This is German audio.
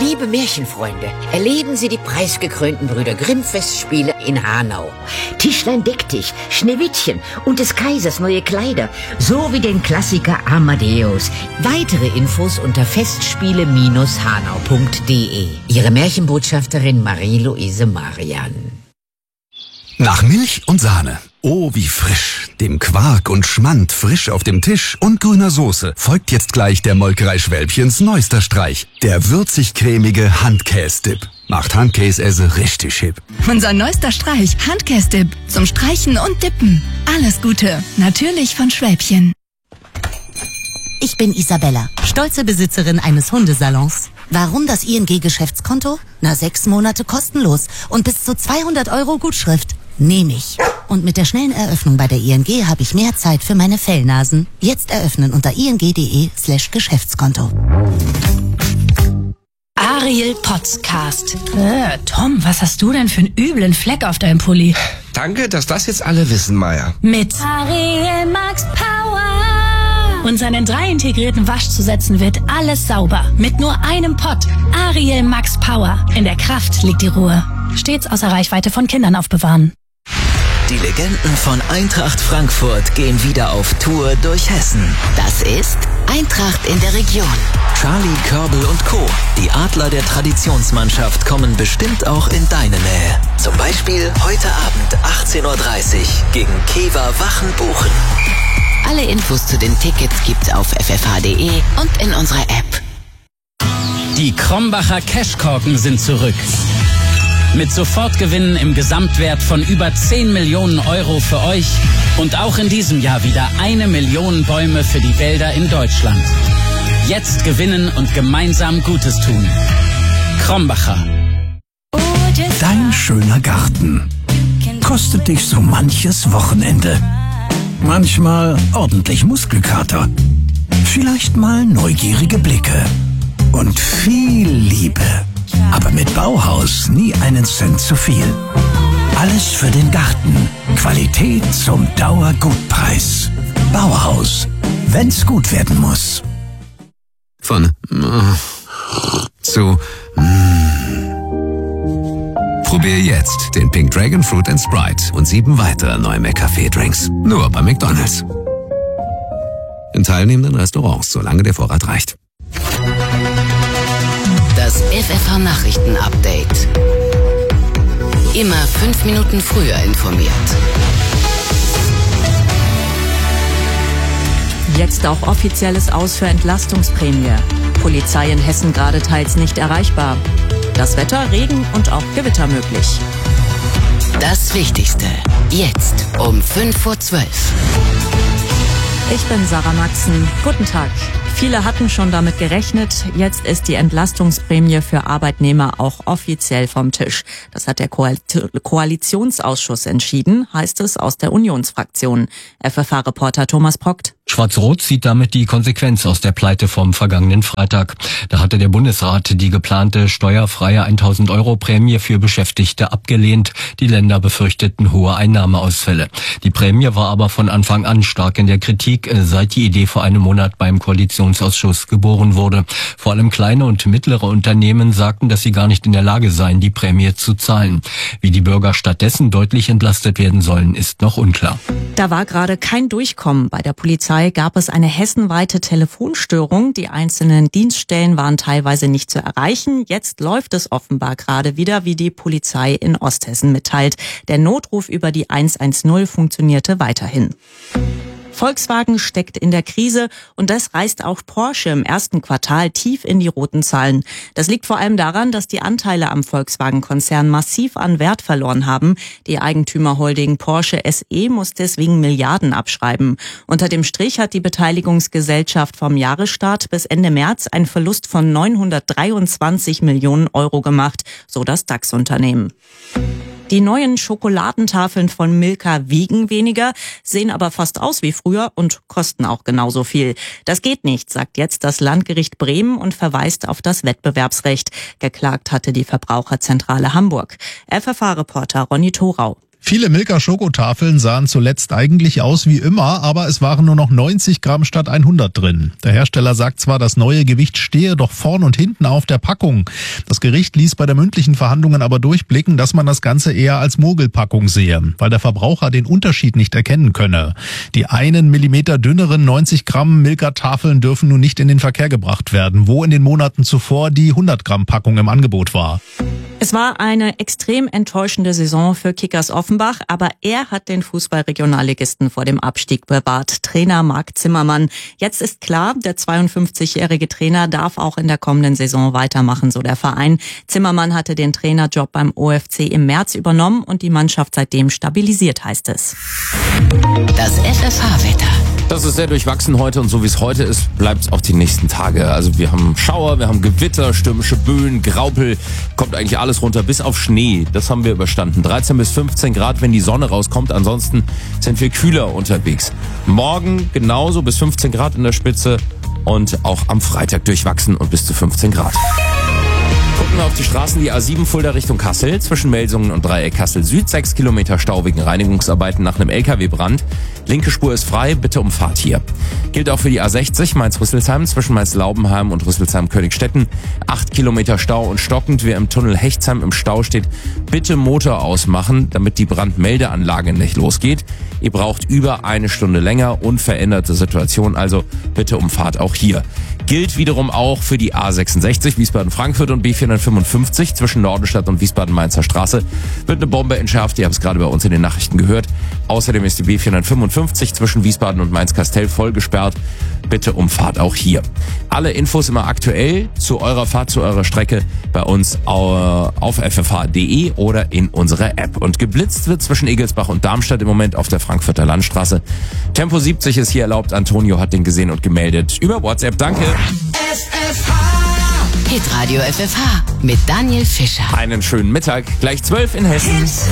Liebe Märchenfreunde, erleben Sie die preisgekrönten Brüder Grimm-Festspiele in Hanau. Tischlein deck dich, Schneewittchen und des Kaisers neue Kleider, sowie den Klassiker Amadeus. Weitere Infos unter festspiele-hanau.de. Ihre Märchenbotschafterin Marie-Louise Marian. Nach Milch und Sahne. Oh, wie frisch. Dem Quark und Schmand frisch auf dem Tisch und grüner Soße folgt jetzt gleich der Molkerei Schwälbchens neuester Streich. Der würzig-cremige Handkäse-Dip. Macht Handkäse richtig hip. Unser neuester Streich, Handkäse-Dip. Zum Streichen und Dippen. Alles Gute. Natürlich von Schwälbchen. Ich bin Isabella, stolze Besitzerin eines Hundesalons. Warum das ING-Geschäftskonto? 6 Monate kostenlos und bis zu 200 € Gutschrift. Nehme ich. Und mit der schnellen Eröffnung bei der ING habe ich mehr Zeit für meine Fellnasen. Jetzt eröffnen unter ing.de/Geschäftskonto. Ariel Podcast. Tom, was hast du denn für einen üblen Fleck auf deinem Pulli? Danke, dass das jetzt alle wissen, Maya. Mit Ariel Max Power. Und seinen 3 integrierten Waschzusätzen wird alles sauber. Mit nur einem Pott. Ariel Max Power. In der Kraft liegt die Ruhe. Stets außer Reichweite von Kindern aufbewahren. Die Legenden von Eintracht Frankfurt gehen wieder auf Tour durch Hessen. Das ist Eintracht in der Region. Charlie, Körbel und Co., die Adler der Traditionsmannschaft, kommen bestimmt auch in deine Nähe. Zum Beispiel heute Abend 18:30 Uhr gegen Kewa Wachenbuchen. Alle Infos zu den Tickets gibt's auf ffh.de und in unserer App. Die Krombacher Cashkorken sind zurück. Mit Sofortgewinnen im Gesamtwert von über 10 Millionen € für euch und auch in diesem Jahr wieder 1 Million Bäume für die Wälder in Deutschland. Jetzt gewinnen und gemeinsam Gutes tun. Krombacher. Dein schöner Garten kostet dich so manches Wochenende. Manchmal ordentlich Muskelkater. Vielleicht mal neugierige Blicke. Und viel Liebe. Aber mit Bauhaus nie einen Cent zu viel. Alles für den Garten. Qualität zum Dauergutpreis. Bauhaus. Wenn's gut werden muss. Von zu Probier jetzt den Pink Dragon Fruit and Sprite und 7 weitere neue McCafé-Drinks. Nur bei McDonald's. In teilnehmenden Restaurants, solange der Vorrat reicht. Das FFH-Nachrichten-Update. Immer 5 Minuten früher informiert. Jetzt auch offizielles Aus für Entlastungsprämie. Polizei in Hessen gerade teils nicht erreichbar. Das Wetter, Regen und auch Gewitter möglich. Das Wichtigste. Jetzt um 5:12 Uhr. Ich bin Sarah Maxen. Guten Tag. Viele hatten schon damit gerechnet. Jetzt ist die Entlastungsprämie für Arbeitnehmer auch offiziell vom Tisch. Das hat der Koalitionsausschuss entschieden, heißt es aus der Unionsfraktion. FFH-Reporter Thomas Prockt. Schwarz-Rot zieht damit die Konsequenz aus der Pleite vom vergangenen Freitag. Da hatte der Bundesrat die geplante steuerfreie 1.000 € Prämie für Beschäftigte abgelehnt. Die Länder befürchteten hohe Einnahmeausfälle. Die Prämie war aber von Anfang an stark in der Kritik, seit die Idee vor einem Monat beim Koalitionsausschuss geboren wurde. Vor allem kleine und mittlere Unternehmen sagten, dass sie gar nicht in der Lage seien, die Prämie zu zahlen. Wie die Bürger stattdessen deutlich entlastet werden sollen, ist noch unklar. Da war gerade kein Durchkommen. Bei der Polizei gab es eine hessenweite Telefonstörung. Die einzelnen Dienststellen waren teilweise nicht zu erreichen. Jetzt läuft es offenbar gerade wieder, wie die Polizei in Osthessen mitteilt. Der Notruf über die 110 funktionierte weiterhin. Volkswagen steckt in der Krise und das reißt auch Porsche im ersten Quartal tief in die roten Zahlen. Das liegt vor allem daran, dass die Anteile am Volkswagen-Konzern massiv an Wert verloren haben. Die Eigentümerholding Porsche SE muss deswegen Milliarden abschreiben. Unter dem Strich hat die Beteiligungsgesellschaft vom Jahresstart bis Ende März einen Verlust von 923 Millionen € gemacht, so das DAX-Unternehmen. Die neuen Schokoladentafeln von Milka wiegen weniger, sehen aber fast aus wie früher und kosten auch genauso viel. Das geht nicht, sagt jetzt das Landgericht Bremen und verweist auf das Wettbewerbsrecht. Geklagt hatte die Verbraucherzentrale Hamburg. FFH-Reporter Ronny Thorau. Viele Milka-Schokotafeln sahen zuletzt eigentlich aus wie immer, aber es waren nur noch 90 Gramm statt 100 drin. Der Hersteller sagt zwar, das neue Gewicht stehe doch vorn und hinten auf der Packung. Das Gericht ließ bei der mündlichen Verhandlungen aber durchblicken, dass man das Ganze eher als Mogelpackung sehe, weil der Verbraucher den Unterschied nicht erkennen könne. Die 1 Millimeter dünneren 90 Gramm Milka-Tafeln dürfen nun nicht in den Verkehr gebracht werden, wo in den Monaten zuvor die 100 Gramm Packung im Angebot war. Es war eine extrem enttäuschende Saison für Kickers Offenbach, aber er hat den Fußball-Regionalligisten vor dem Abstieg bewahrt. Trainer Marc Zimmermann. Jetzt ist klar, der 52-jährige Trainer darf auch in der kommenden Saison weitermachen, so der Verein. Zimmermann hatte den Trainerjob beim OFC im März übernommen und die Mannschaft seitdem stabilisiert, heißt es. Das FFH-Wetter. Das ist sehr durchwachsen heute und so wie es heute ist, bleibt es auch die nächsten Tage. Also wir haben Schauer, wir haben Gewitter, stürmische Böen, Graupel, kommt eigentlich alles runter, bis auf Schnee. Das haben wir überstanden. 13 bis 15 Grad, wenn die Sonne rauskommt. Ansonsten sind wir kühler unterwegs. Morgen genauso bis 15 Grad in der Spitze und auch am Freitag durchwachsen und bis zu 15 Grad. Gucken wir auf die Straßen, die A7 Fulda Richtung Kassel, zwischen Melsungen und Dreieck Kassel Süd, 6 Kilometer Stau wegen Reinigungsarbeiten nach einem LKW-Brand. Linke Spur ist frei, bitte Umfahrt hier. Gilt auch für die A60 Mainz-Rüsselsheim, zwischen Mainz-Laubenheim und Rüsselsheim-Königstetten. 8 Kilometer Stau und stockend, wer im Tunnel Hechtsheim im Stau steht, bitte Motor ausmachen, damit die Brandmeldeanlage nicht losgeht. Ihr braucht über eine Stunde länger, unveränderte Situation, also bitte Umfahrt auch hier. Gilt wiederum auch für die A66 Wiesbaden-Frankfurt und B455 zwischen Nordenstadt und Wiesbaden-Mainzer Straße. Wird eine Bombe entschärft, ihr habt es gerade bei uns in den Nachrichten gehört. Außerdem ist die B455 zwischen Wiesbaden und Mainz-Kastel voll gesperrt. Bitte Umfahrt auch hier. Alle Infos immer aktuell zu eurer Fahrt, zu eurer Strecke bei uns auf ffh.de oder in unserer App. Und geblitzt wird zwischen Egelsbach und Darmstadt im Moment auf der Frankfurter Landstraße. Tempo 70 ist hier erlaubt. Antonio hat den gesehen und gemeldet über WhatsApp. Danke. Hitradio FFH mit Daniel Fischer. Einen schönen Mittag. Gleich 12 in Hessen.